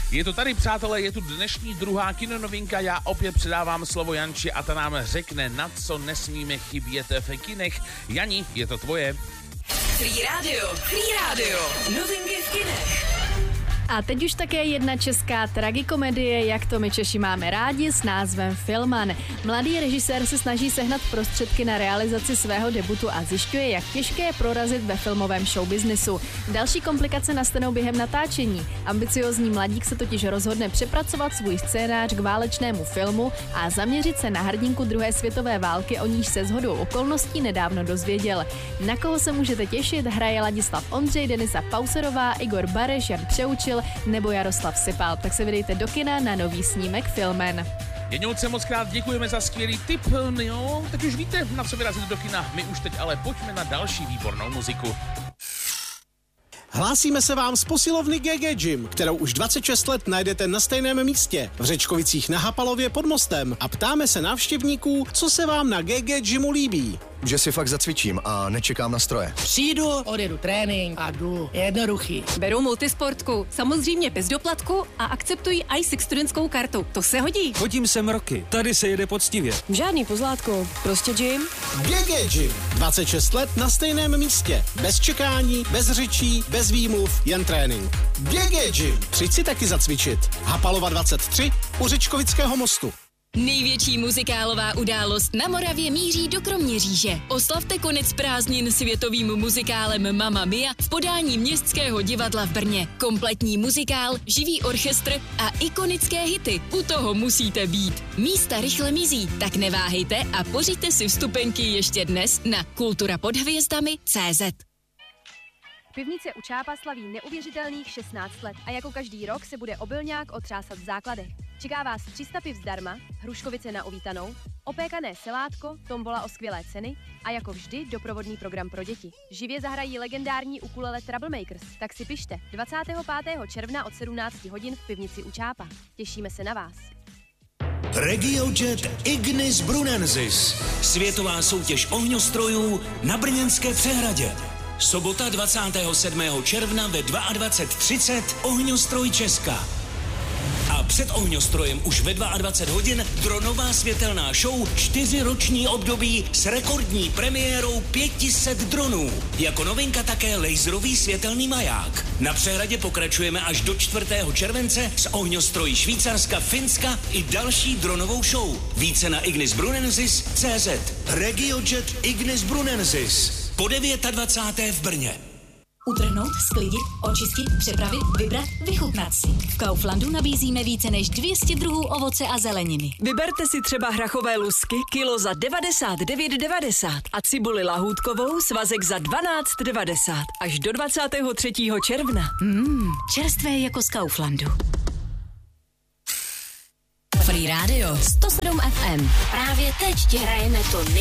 Je to tady, přátelé, je tu dnešní druhá kinonovinka. Já opět předávám slovo Janči a ta nám řekne, na co nesmíme chybět v kinech. Jani, je to tvoje. Free Radio. Novinky v kinech. A teď už také jedna česká tragikomedie, jak to my Češi máme rádi, s názvem Filman. Mladý režisér se snaží sehnat prostředky na realizaci svého debutu a zjišťuje, jak těžké je prorazit ve filmovém showbiznisu. Další komplikace nastanou během natáčení. Ambiciózní mladík se totiž rozhodne přepracovat svůj scénář k válečnému filmu a zaměřit se na hrdinku druhé světové války, o níž se shodou okolností nedávno dozvěděl. Na koho se můžete těšit, hraje Ladislav Ondřej, Denisa Pauserová, Igor Bareš, Jan Přeučil nebo Jaroslav Sypal. Tak se vydejte do kina na nový snímek Filmen. Jeňouce, moc krát děkujeme za skvělý tip. Jo, teď už víte, na co vyrazit do kina. My už teď ale pojďme na další výbornou muziku. Hlásíme se vám z posilovny GG Gym, kterou už 26 let najdete na stejném místě, v Řečkovicích na Hapalově pod mostem, a ptáme se návštěvníků, co se vám na GG Gymu líbí. Že si fakt zacvičím a nečekám na stroje. Přijdu, odjedu trénink a jdu. Jednoduchý. Beru multisportku, samozřejmě bez doplatku a akceptují iSix studentskou kartu. To se hodí. Chodím sem roky, tady se jede poctivě. Žádný pozlátko, prostě gym. GG Gym, 26 let na stejném místě, bez čekání, bez řečí, bez výmluv, jen trénink. GG Gym, přijď si taky zacvičit. Hapalova 23 u Řečkovického mostu. Největší muzikálová událost na Moravě míří do Kroměříže. Oslavte konec prázdnin světovým muzikálem Mamma Mia v podání Městského divadla v Brně. Kompletní muzikál, živý orchestr a ikonické hity. U toho musíte být. Místa rychle mizí, tak neváhejte a pořiďte si vstupenky ještě dnes na kulturapodhvězdami.cz. Pivnice u Čápa slaví neuvěřitelných 16 let a jako každý rok se bude obilňák otřásat v základech. Čeká vás 300 piv zdarma, hruškovice na uvítanou, opékané selátko, tombola o skvělé ceny a jako vždy doprovodný program pro děti. Živě zahrají legendární ukulele Troublemakers, tak si pište 25. června od 17 hodin v Pivnici u Čápa. Těšíme se na vás. RegioJet Ignis Brunensis. Světová soutěž ohňostrojů na Brněnské přehradě. Sobota 27. června ve 22:30 ohňostroj Česka. A před ohňostrojem už ve 22 hodin dronová světelná show 4roční období s rekordní premiérou 500 dronů. Jako novinka také laserový světelný maják. Na přehradě pokračujeme až do 4. července s ohňostroji Švýcarska, Finska i další dronovou show. Více na ignisbrunensis.cz. RegioJet Ignis Brunensis. Po 29. v Brně. Utrhnout, sklidit, očistit, přepravit, vybrat, vychutnat si. V Kauflandu nabízíme více než 200 druhů ovoce a zeleniny. Vyberte si třeba hrachové lusky, kilo za 99,90 a cibuli lahůdkovou, svazek za 12,90 až do 23. června. Čerstvé jako z Kauflandu. Free Radio 107 FM. Právě teď ti hrajeme to